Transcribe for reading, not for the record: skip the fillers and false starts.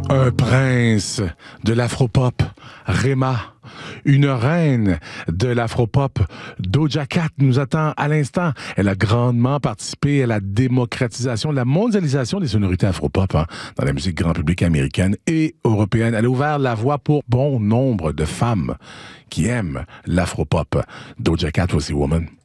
Un prince de l'afropop, Rema. Une reine de l'afropop, Doja Cat, nous attend à l'instant. Elle a grandement participé à la démocratisation, la mondialisation des sonorités afropop dans la musique grand public américaine et européenne. Elle a ouvert la voie pour bon nombre de femmes qui aiment l'afropop. Doja Cat, voici Woman.